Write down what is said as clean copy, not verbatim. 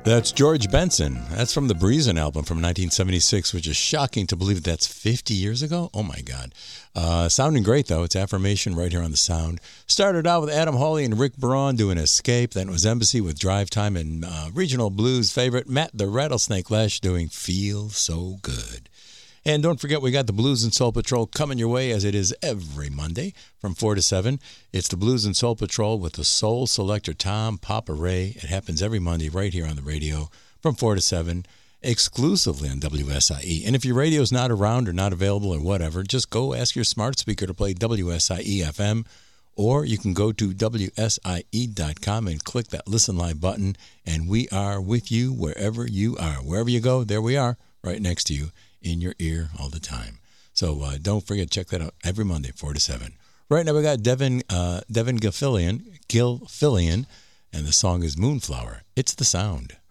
That's George Benson. That's from the Breezin' album from 1976, which is shocking to believe that's 50 years ago. Oh, my God. Sounding great, though. It's Affirmation right here on The Sound. Started out with Adam Hawley and Rick Braun doing Escape. Then it was Embassy with Drive Time and regional blues favorite Matt the Rattlesnake Lesh doing Feel So Good. And don't forget, we got the Blues and Soul Patrol coming your way as it is every Monday from 4 to 7. It's the Blues and Soul Patrol with the soul selector Tom Papa Ray. It happens every Monday right here on the radio from 4 to 7, exclusively on WSIE. And if your radio's not around or not available or whatever, just go ask your smart speaker to play WSIE FM, or you can go to WSIE.com and click that Listen Live button, and we are with you wherever you are. Wherever you go, there we are, right next to you, in your ear all the time. So don't forget, check that out every Monday, 4 to 7. Right now we got Devin Gilfillian, and the song is Moonflower. It's The Sound.